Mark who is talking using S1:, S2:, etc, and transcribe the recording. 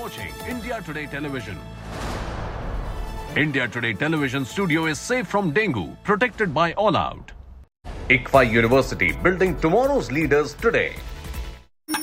S1: watching India Today Television. India Today Television studio is safe from dengue, protected by All Out. ICFA University, building tomorrow's leaders today.